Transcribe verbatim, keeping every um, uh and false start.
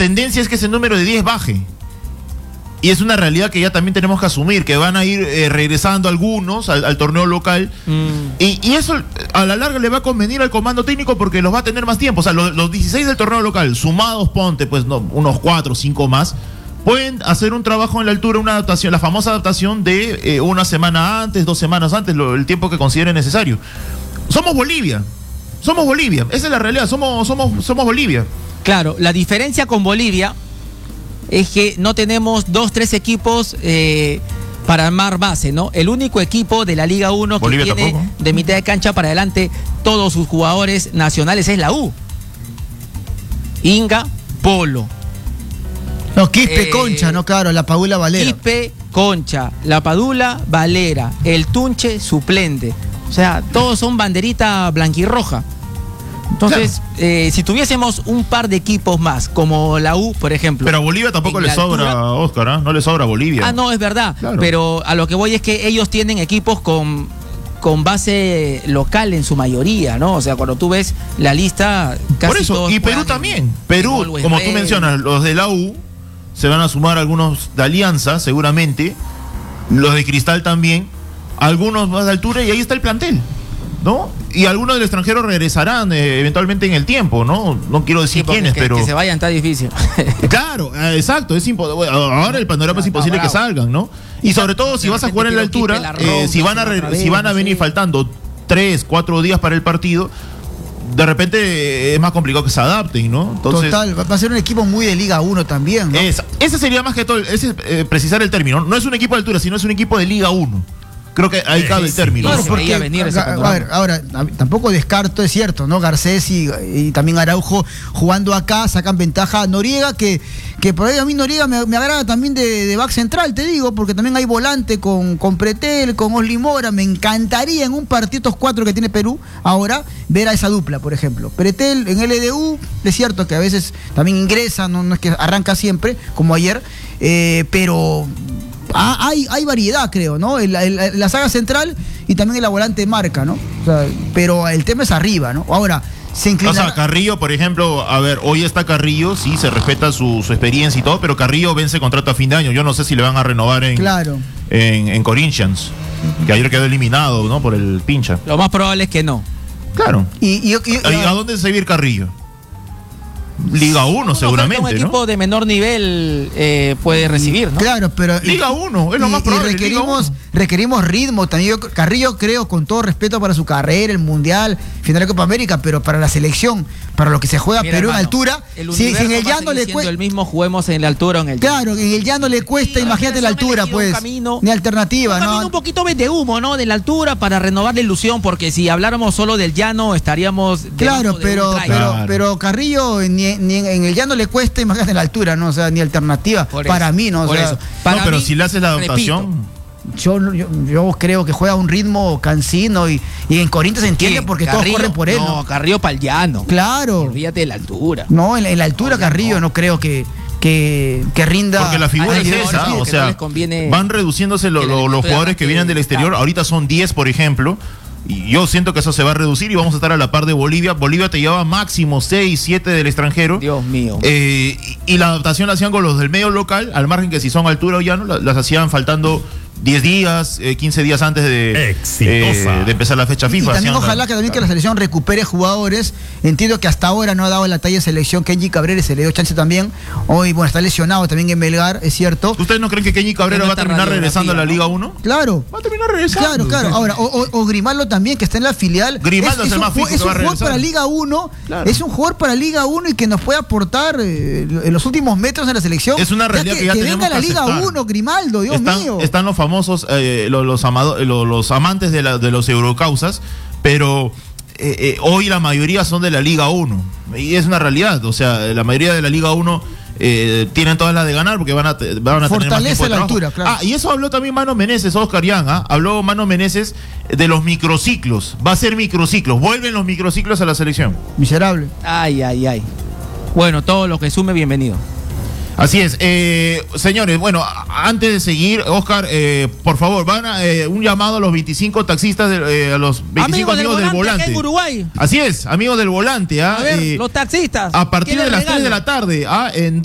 tendencia es que ese número de diez baje. Y es una realidad que ya también tenemos que asumir, que van a ir eh, regresando algunos al, al torneo local. Mm. Y, y eso a la larga le va a convenir al comando técnico porque los va a tener más tiempo. O sea, los, los dieciséis del torneo local, sumados, ponte, pues no, unos cuatro o cinco más, pueden hacer un trabajo en la altura, una adaptación, la famosa adaptación de eh, una semana antes, dos semanas antes, lo, el tiempo que consideren necesario. Somos Bolivia. Somos Bolivia. Esa es la realidad. Somos, somos, somos Bolivia. Claro, la diferencia con Bolivia es que no tenemos dos, tres equipos eh, para armar base, ¿no? El único equipo de la Liga uno que Bolivia tiene tampoco. de mitad de cancha para adelante todos sus jugadores nacionales es la U. Inga, Polo. No, Quispe, Eh, Concha, no, claro, la Padula Valera. Quispe, Concha, la Padula, Valera, el Tunche, suplente. O sea, todos son banderita blanquirroja. Entonces, claro. eh, si tuviésemos un par de equipos más, como la U, por ejemplo. Pero a Bolivia tampoco le sobra, altura, Oscar, ¿eh? No le sobra a Bolivia. Ah, no, es verdad. Claro. Pero a lo que voy es que ellos tienen equipos con, con base local en su mayoría, ¿no? O sea, cuando tú ves la lista, casi por eso, todos y Perú también. Perú, como tú mencionas, los de la U, se van a sumar algunos de Alianza, seguramente. Los de Cristal también. Algunos más de altura, y ahí está el plantel, ¿no? Y algunos del extranjero regresarán eh, eventualmente en el tiempo, ¿no? No quiero decir sí, quiénes, que, pero... Que se vayan está difícil. Claro, exacto, es impo... ahora el panorama es imposible que salgan, ¿no? Y sobre todo si vas a jugar en la altura, la ronda, eh, si van a re... si van a venir faltando tres, cuatro días para el partido, de repente es más complicado que se adapten, ¿no? Entonces, total, va a ser un equipo muy de Liga uno también, ¿no? Esa, ese sería más que todo, ese, eh, precisar el término. No es un equipo de altura, sino es un equipo de Liga uno. Creo que ahí cabe el término. Claro, porque, a, venir a, a ver, ahora, tampoco descarto, es cierto, ¿no? Garcés y, y también Araujo jugando acá, sacan ventaja a Noriega, que, que por ahí a mí Noriega me, me agrada también de, de back central, te digo, porque también hay volante con, con Pretel, con Osli Mora. Me encantaría en un partido, estos cuatro que tiene Perú, ahora, ver a esa dupla, por ejemplo. Pretel en L D U, es cierto que a veces también ingresa, no, no es que arranca siempre, como ayer, eh, pero... Ah, hay, hay variedad, creo, ¿no? En la, en la saga central y también en la volante marca, ¿no? O sea, pero el tema es arriba, ¿no? Ahora, se inclina... O sea, Carrillo, por ejemplo, a ver, hoy está Carrillo, sí, se respeta su, su experiencia y todo, pero Carrillo vence contrato a fin de año. Yo no sé si le van a renovar en, claro. en, en Corinthians, que ayer quedó eliminado, ¿no? Por el pincha. Lo más probable es que no. Claro. ¿Y, y, y, ¿Y a dónde se va a ir Carrillo? Liga uno, seguramente, un equipo ¿no? de menor nivel eh, puede recibir, ¿no? Claro, pero... Liga uno, es lo y, más probable. Y requerimos, requerimos ritmo también. Yo, Carrillo, creo, con todo respeto para su carrera, el Mundial, final de Copa América, pero para la selección, para lo que se juega Mira, Perú hermano, en altura, si, si en el llano le cuesta... el mismo, juguemos en la altura o en el llano. Claro, en el llano le cuesta, sí, imagínate la altura, pues, camino, ni alternativa, un ¿no? Un poquito de humo, ¿no? De la altura para renovar la ilusión, porque si habláramos solo del llano, estaríamos... Claro, pero, pero, claro. pero Carrillo, ni, ni en el llano no le cuesta, imagínate la altura, ¿no? O sea, ni alternativa. Por para eso, mí, ¿no? O por sea, eso. Para no, pero mí, si le haces la adaptación. Yo, yo, yo creo que juega a un ritmo cansino y, y en Corinthians se entiende porque Carrillo, todos corren por él. No, ¿no? Carrillo para el llano. Claro. Olvídate de la altura. No, en, en la altura no, Carrillo no, no creo que, que, que rinda. Porque la figura es esa, o sea, no conviene, van reduciéndose lo, lo, los jugadores que vienen del exterior. Claro. Ahorita son diez, por ejemplo. Y yo siento que eso se va a reducir y vamos a estar a la par de Bolivia. Bolivia te llevaba máximo seis, siete del extranjero. Dios mío. Eh, y, y la adaptación la hacían con los del medio local, al margen que si son altura o llano, las, las hacían faltando diez días, eh, quince días antes de, eh, de empezar la fecha FIFA. Y también ojalá la, que también claro. que la selección recupere jugadores. Entiendo que hasta ahora no ha dado la talla de selección. Kenji Cabrera se le dio chance también. Hoy, bueno, está lesionado también en Melgar, es cierto. ¿Ustedes no creen que Kenji Cabrera no va a terminar regresando a la Liga uno? Claro. Va a terminar regresando. Claro, claro. Ahora, o, o, o Grimaldo también, que está en la filial. Grimaldo es, es, es el más fijo Es que va a un jugador para Liga uno. Claro. Es un jugador para Liga uno y que nos puede aportar eh, en los últimos metros de la selección. Es una realidad ya que, que ya que tenemos venga a la Liga uno, Grimaldo, Dios están, mío. Están los famosos... Eh, Los, los, amado, los, los amantes de, la, de los eurocausas, pero eh, eh, hoy la mayoría son de la Liga uno y es una realidad, o sea, la mayoría de la Liga uno eh, tienen todas las de ganar porque van a, van a tener más tiempo de la altura, claro. Ah, y eso habló también Mano Meneses, Oscar Yan, ¿ah? Habló Mano Meneses de los microciclos, va a ser microciclos, vuelven los microciclos a la selección. Miserable. Ay, ay, ay. Bueno, todo lo que sume, bienvenido. Así es, eh, señores, bueno, antes de seguir, Oscar, eh, por favor, van a eh, un llamado a los veinticinco taxistas, de, eh, a los veinticinco amigos, amigos del, del volante. Acá en Uruguay. Así es, amigos del volante. ¿ah? A ver, eh, los taxistas. A partir de las tres de la tarde, ¿ah? en